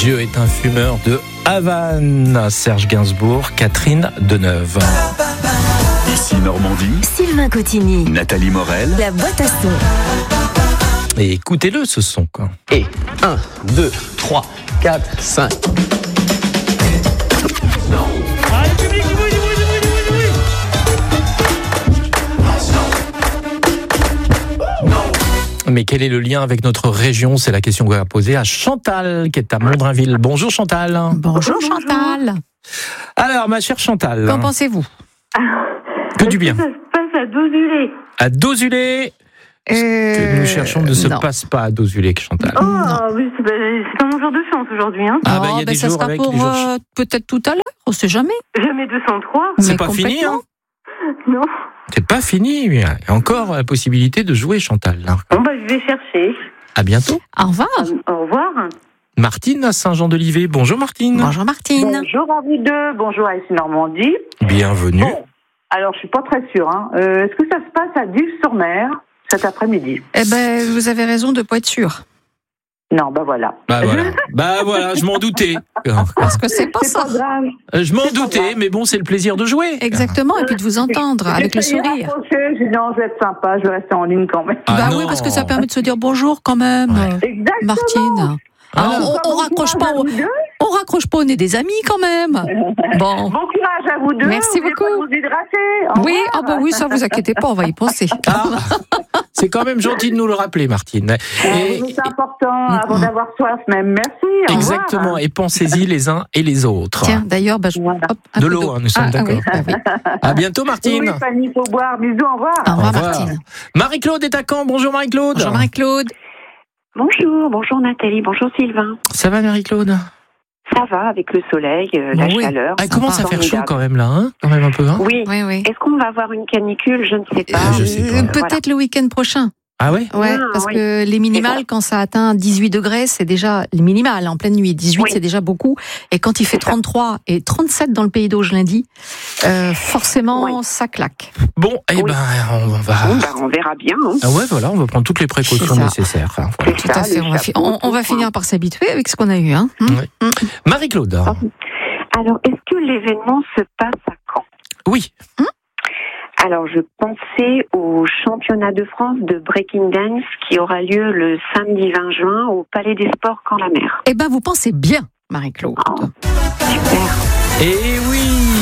Dieu est un fumeur de Havane. Serge Gainsbourg, Catherine Deneuve. Ici Normandie, Sylvain Cotigny, Nathalie Morel. la boîte à son. Et écoutez-le ce son, quoi. Et 1, 2, 3, 4, 5. Mais quel est le lien avec notre région? C'est la question qu'on va poser à Chantal, qui est à Mondrinville. Bonjour Chantal. Bonjour Chantal. Alors, ma chère Chantal. Qu'en pensez-vous? Que du bien. Ça se passe à Dozulé. À Dozulé. Que nous cherchons ne se non. passe pas à Dozulé, Chantal. Oh, oui, c'est pas mon jour de chance aujourd'hui. Hein. Ah, bah, il y a des ça jours sera avec, pour des jours- peut-être tout à l'heure, on sait jamais. Jamais 203. C'est Mais pas fini, hein? Non. C'est pas fini. Il y a encore la possibilité de jouer, Chantal. Bon, bah, je vais chercher. À bientôt. Au revoir. Au revoir. Martine à Saint-Jean-de-Livet. Bonjour Martine. Bonjour Martine. Bonjour à vous deux, bonjour à Ici Normandie. Bienvenue. Bon, alors je suis pas très sûre. Est-ce que ça se passe à Dives-sur-Mer cet après-midi? Eh ben, vous avez raison de pas être sûr. Non, bah voilà. Bah voilà, je m'en doutais. Parce que c'est pas C'est ça. pas grave. Je m'en C'est pas doutais, grave. mais bon, c'est le plaisir de jouer. Exactement, et puis de vous entendre avec le J'ai essayé sourire. de raccrocher, j'ai dit non, je vais être sympa, je vais rester en ligne quand même. Ah bah non. oui, parce que ça permet de se dire bonjour quand même, Exactement. Martine. Ah, on raccroche pas, on raccroche pas, on est des amis quand même. Bon. Bon courage à vous deux. Merci N'oubliez pas beaucoup. de vous hydrater. Au Oui, revoir. ah bah oui, ça vous inquiétez pas, on va y penser. Ah, c'est quand même gentil de nous le rappeler, Martine. Et- C'est important avant d'avoir soif même. Merci. Au revoir. exactement. Et pensez-y les uns et les autres. Tiens, d'ailleurs, bah, Voilà. hop, un De peu l'eau, d'eau. hein, nous sommes d'accord. oui, bah oui. À bientôt, Martine. Oui, Fanny, faut boire. Bisous, au revoir. Au revoir, Au revoir. Martine. Marie-Claude est à Caen. Bonjour Marie-Claude. Bonjour Marie-Claude. Bonjour Nathalie, bonjour Sylvain. Ça va Marie-Claude? Ça va avec le soleil, la Oui. chaleur. Ah, commence à faire chaud Formidable. quand même là, hein? Quand même un peu, hein? Oui. Oui, oui. Est-ce qu'on va avoir une canicule? Je ne sais pas. Je sais pas. Peut-être le week-end prochain. Ah ouais? Ouais, Ah, parce oui. que les minimales, voilà. quand ça atteint 18 degrés, c'est déjà les minimales en pleine nuit. 18, Oui. c'est déjà beaucoup. Et quand il fait 33 et 37 dans le Pays d'Auge lundi, forcément, Oui. ça claque. Bon, eh Oui. ben, on va. Bon, bah, on verra bien. Hein. Ah ouais, voilà, on va prendre toutes les précautions C'est ça. nécessaires. Voilà. C'est Tout à ça, fait. le On va, chapeau, on va tout, finir par s'habituer avec ce qu'on a eu. Hein. Ouais. Marie-Claude. Alors, est-ce que l'événement se passe à Caen? Oui. Alors, je pensais au championnat de France de breaking dance qui aura lieu le samedi 20 juin au Palais des Sports Caen-la-Mer. Eh ben, vous pensez bien, Marie-Claude. Oh. Super. Eh oui,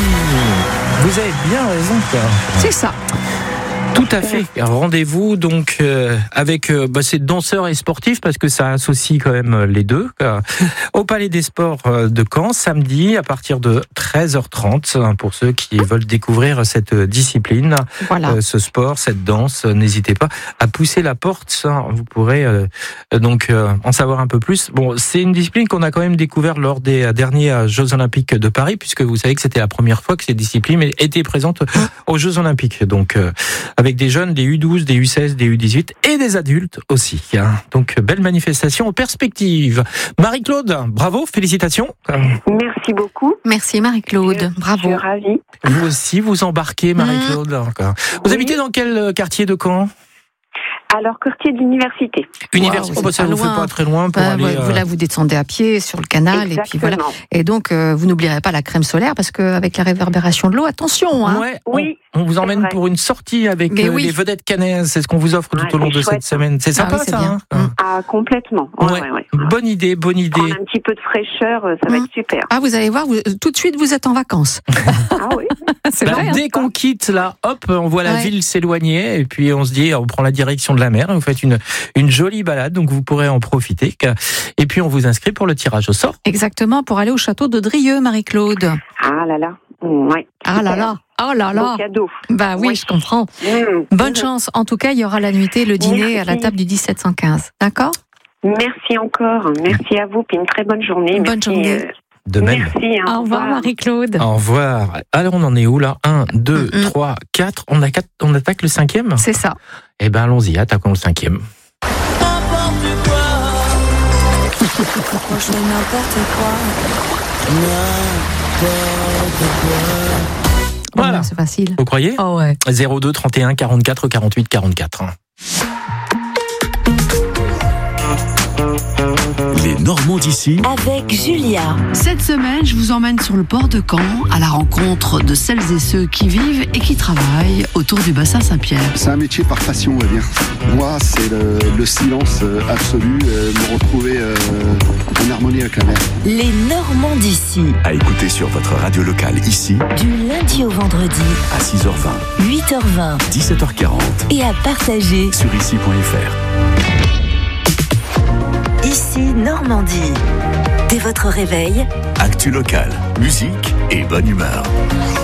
vous avez bien raison. Quoi. C'est ça. Tout à fait. Rendez-vous donc avec ces danseurs et sportifs parce que ça associe quand même les deux au Palais des Sports de Caen samedi à partir de 13h30 pour ceux qui veulent découvrir cette discipline, Voilà. ce sport, cette danse. N'hésitez pas à pousser la porte. Vous pourrez donc en savoir un peu plus. Bon, c'est une discipline qu'on a quand même découvert lors des derniers Jeux Olympiques de Paris puisque vous savez que c'était la première fois que cette discipline était présente aux Jeux Olympiques. Donc avec des jeunes, des U12, des U16, des U18 et des adultes aussi. Donc, belle manifestation en perspective. Marie-Claude, bravo, félicitations. Merci beaucoup. Merci, Marie-Claude. Je Bravo. suis ravie. Vous aussi, vous embarquez, Marie-Claude. Vous Oui. habitez dans quel quartier de Caen? Alors, quartier de l'université. Université, Wow, ça c'est vous pas fait loin. pas très loin pour Ben, aller... voilà, vous descendez à pied sur le canal et puis voilà. Exactement. Et donc, vous n'oublierez pas la crème solaire parce qu'avec la réverbération de l'eau, attention. Hein. Ouais, Oui, on vous emmène c'est vrai. pour une sortie avec Mais oui. les vedettes cannaises. C'est ce qu'on vous offre tout Ouais, au long c'est de chouette. cette semaine. C'est sympa, Ah oui, c'est ça. bien. Hein Ah, complètement. Ouais. Ouais. Bonne idée, bonne idée. Prendre un petit peu de fraîcheur, ça va être super. Ah, vous allez voir, tout de suite, vous êtes en vacances. Ah oui. C'est Bah, vrai. hein. dès qu'on quitte là, hop, on voit la Ouais. ville s'éloigner et puis on se dit, on prend la direction de la mer. Vous faites une jolie balade, donc vous pourrez en profiter. Et puis on vous inscrit pour le tirage au sort. Exactement, pour aller au château de Drieux, Marie-Claude. Ah là là. Ouais. Ah là là, oh là Beau là. cadeau. Bah oui, Oui. je comprends. Mmh. Bonne chance. En tout cas, il y aura la nuitée, le dîner à la Merci. table du 1715. D'accord? Merci encore. Merci à vous. Puis une très bonne journée. Bonne Merci, journée. De même. Merci. hein. Au revoir, Marie-Claude. Au revoir. Alors on en est où là 1, 2, 3, 4. On attaque le 5e. C'est ça. Eh ben allons-y, attaquons le 5e. Je fais n'importe quoi. Voilà. Oh, c'est facile. Vous croyez Oh ouais. 02 31 44 48 44. Les Normands d'ici. Avec Julia. Cette semaine, je vous emmène sur le port de Caen à la rencontre de celles et ceux qui vivent et qui travaillent autour du bassin Saint-Pierre. C'est un métier par passion, on va dire. Moi, c'est le silence absolu, me retrouver en harmonie avec la mer. Les Normands d'ici. À écouter sur votre radio locale ici, Du lundi au vendredi, à 6h20, 8h20. 17h40, Et à partager. sur ici.fr. Ici Normandie. Dès votre réveil, Actu locale, musique et bonne humeur.